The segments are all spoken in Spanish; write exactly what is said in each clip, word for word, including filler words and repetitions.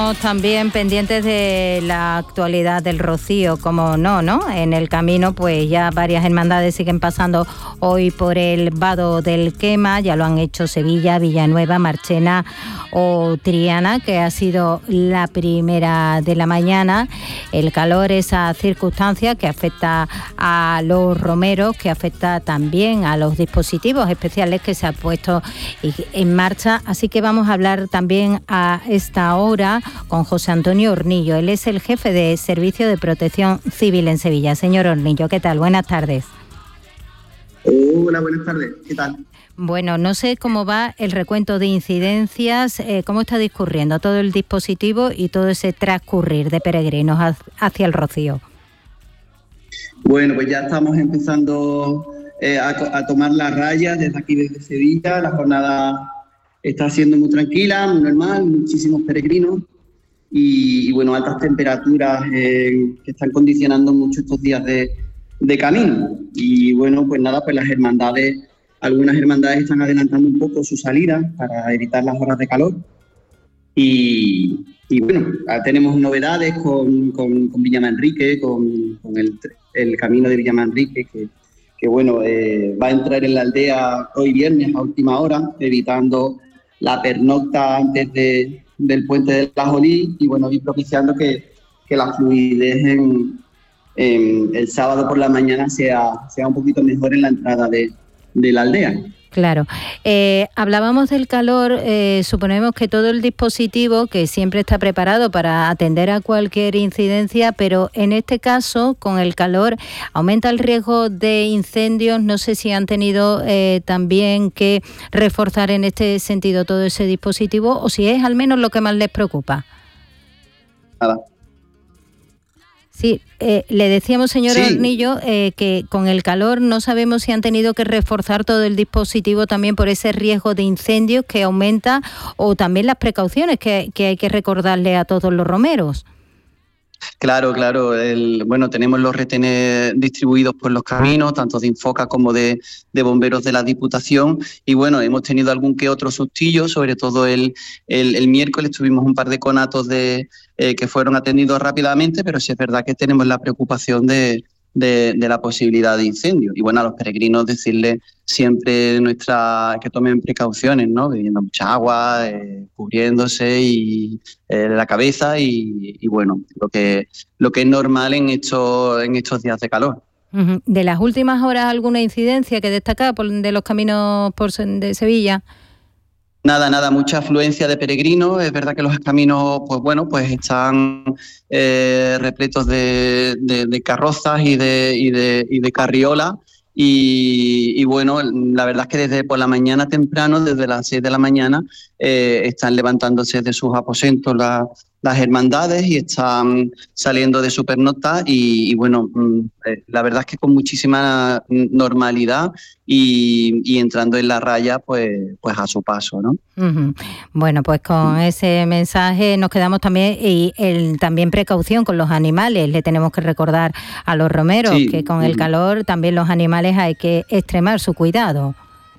También pendientes de la actualidad del Rocío, como no, ¿no? En el camino, pues ya varias hermandades siguen pasando hoy por el vado del Quema, ya lo han hecho Sevilla, Villanueva, Marchena o Triana, que ha sido la primera de la mañana. El calor, esa circunstancia que afecta a los romeros, que afecta también a los dispositivos especiales que se han puesto en marcha. Así que vamos a hablar también a esta hora con José Antonio Hornillo. Él es el jefe de Servicio de Protección Civil en Sevilla. Señor Hornillo, ¿qué tal? Buenas tardes. Hola, buenas tardes. ¿Qué tal? Bueno, no sé cómo va el recuento de incidencias, eh, cómo está discurriendo todo el dispositivo y todo ese transcurrir de peregrinos hacia el Rocío. Bueno, pues ya estamos empezando eh, a, a tomar la raya desde aquí, desde Sevilla. La jornada está siendo muy tranquila, muy normal, muchísimos peregrinos. Y, y bueno, altas temperaturas eh, que están condicionando mucho estos días de, de camino. Y bueno, pues nada, pues las hermandades, algunas hermandades están adelantando un poco su salida para evitar las horas de calor. Y, y bueno, tenemos novedades con, con, con Villamanrique, con, con el, el camino de Villamanrique, que, que bueno, eh, va a entrar en la aldea hoy viernes a última hora, evitando la pernocta antes de... del puente de la Jolí y bueno, y propiciando que, que la fluidez en, en el sábado por la mañana sea, sea un poquito mejor en la entrada de, de la aldea. Claro. Eh, hablábamos del calor, eh, suponemos que todo el dispositivo que siempre está preparado para atender a cualquier incidencia, pero en este caso, con el calor, aumenta el riesgo de incendios. No sé si han tenido eh, también que reforzar en este sentido todo ese dispositivo o si es al menos lo que más les preocupa. Nada. Sí, eh, le decíamos, señor sí. Hornillo, eh, que con el calor no sabemos si han tenido que reforzar todo el dispositivo también por ese riesgo de incendios que aumenta o también las precauciones que, que hay que recordarle a todos los romeros. Claro, claro. El, bueno, tenemos los retenes distribuidos por los caminos, tanto de Infoca como de, de bomberos de la Diputación. Y bueno, hemos tenido algún que otro sustillo, sobre todo el, el, el miércoles tuvimos un par de conatos de, eh, que fueron atendidos rápidamente, pero sí es verdad que tenemos la preocupación de, de, de la posibilidad de incendio. Y bueno, a los peregrinos decirles siempre nuestra que tomen precauciones, ¿no? Bebiendo mucha agua, eh, cubriéndose y eh, la cabeza y, y bueno, lo que lo que es normal en estos en estos días de calor. Uh-huh. De las últimas horas, ¿alguna incidencia que destacar por, de los caminos por de Sevilla? Nada, nada, mucha afluencia de peregrinos. Es verdad que los caminos, pues bueno, pues están eh, repletos de, de, de carrozas y de, y de, y de carriolas. Y, y bueno, la verdad es que desde por la mañana temprano, desde las seis de la mañana, eh, están levantándose de sus aposentos la, las hermandades y están saliendo de su pernocta y, y bueno, eh, la verdad es que con muchísima normalidad y, y entrando en la raya pues, pues a su paso, ¿no? Uh-huh. Bueno, pues con ese mensaje nos quedamos también y el, también precaución con los animales. Le tenemos que recordar a los romeros sí. que con el calor también los animales hay que extremar su cuidado.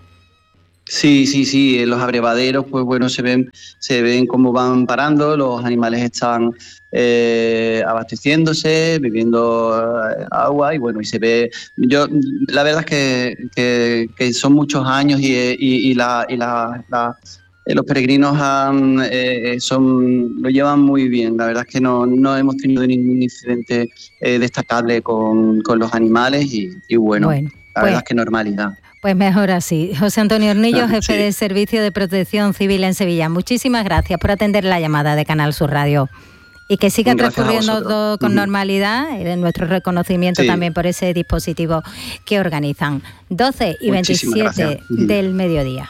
Sí, sí, sí, en los abrevaderos pues bueno se ven se ven cómo van parando, los animales están eh, abasteciéndose, bebiendo eh, agua y bueno, y se ve, yo la verdad es que, que, que son muchos años y, y, y, la, y la, la, eh, los peregrinos han, eh, son lo llevan muy bien, la verdad es que no, no hemos tenido ningún incidente eh, destacable con, con los animales y, y bueno, bueno, la pues... verdad es que normalidad. Pues mejor así. José Antonio Hornillo, jefe sí. de Servicio de Protección Civil en Sevilla. Muchísimas gracias por atender la llamada de Canal Sur Radio. Y que siga gracias transcurriendo todo con uh-huh. normalidad. Y nuestro reconocimiento sí. también por ese dispositivo que organizan. doce y veintisiete uh-huh. del mediodía.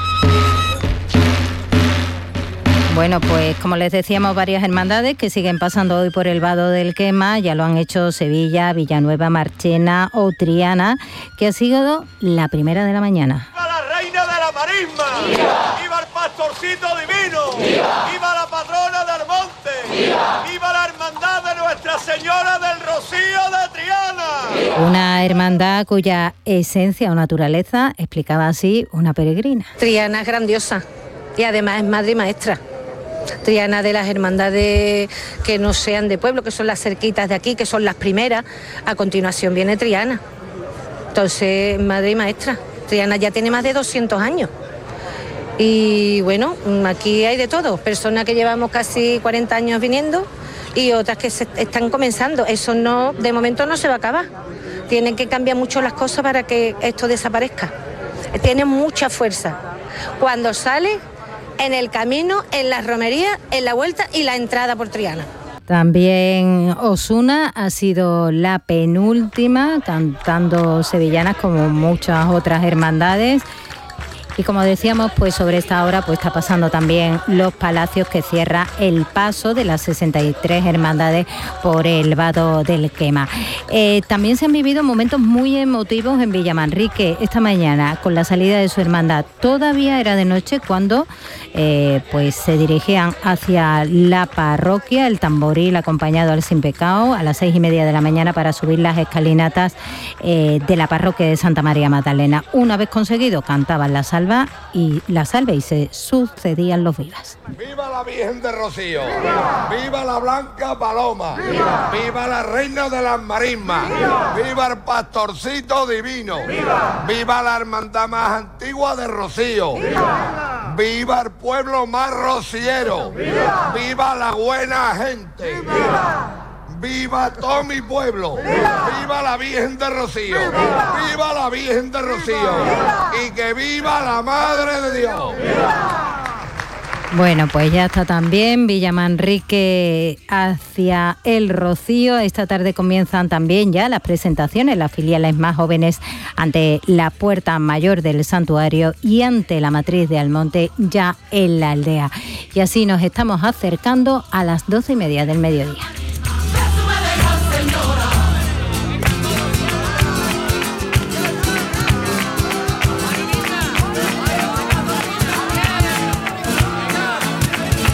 Bueno, pues como les decíamos, varias hermandades que siguen pasando hoy por el vado del Quema, ya lo han hecho Sevilla, Villanueva, Marchena o Triana, que ha sido la primera de la mañana. ¡Viva la reina de la marisma! ¡Viva! ¡Viva el pastorcito divino! ¡Viva! ¡Viva la patrona del monte! ¡Viva! ¡Viva la hermandad de Nuestra Señora del Rocío de Triana! Una hermandad cuya esencia o naturaleza explicaba así una peregrina. Triana es grandiosa y además es madre y maestra. Triana de las hermandades que no sean de pueblo, que son las cerquitas de aquí, que son las primeras. A continuación viene Triana. Entonces, madre y maestra, Triana ya tiene más de doscientos años. Y bueno, aquí hay de todo, personas que llevamos casi cuarenta años viniendo y otras que se están comenzando. Eso no, de momento no se va a acabar. Tienen que cambiar mucho las cosas para que esto desaparezca. Tiene mucha fuerza. Cuando sale, en el camino, en las romerías, en la vuelta y la entrada por Triana. También Osuna ha sido la penúltima, cantando sevillanas como muchas otras hermandades. Y como decíamos, pues sobre esta hora pues está pasando también Los Palacios, que cierra el paso de las sesenta y tres hermandades por el vado del Quema. Eh, también se han vivido momentos muy emotivos en Villamanrique esta mañana con la salida de su hermandad. Todavía era de noche cuando eh, pues se dirigían hacia la parroquia, el tamboril acompañado al Sin Pecado a las seis y media de la mañana para subir las escalinatas eh, de la parroquia de Santa María Magdalena. Una vez conseguido, cantaban la salva y la salve y se sucedían los vivas. ¡Viva la Virgen de Rocío! ¡Viva, ¡Viva la Blanca Paloma! ¡Viva, ¡Viva la Reina de las Marismas! ¡Viva, ¡Viva el Pastorcito Divino! ¡Viva, ¡Viva la hermandad más antigua de Rocío! ¡Viva, ¡Viva el pueblo más rociero! ¡Viva, ¡Viva la buena gente! ¡Viva! ¡Viva todo mi pueblo! ¡Viva, ¡Viva la Virgen de Rocío! ¡Viva, ¡Viva la Virgen de Rocío! ¡Viva! ¡Y que viva la Madre de Dios! ¡Viva! Bueno, pues ya está también Villamanrique hacia el Rocío. Esta tarde comienzan también ya las presentaciones, las filiales más jóvenes ante la puerta mayor del santuario y ante la matriz de Almonte ya en la aldea. Y así nos estamos acercando a las doce y media del mediodía.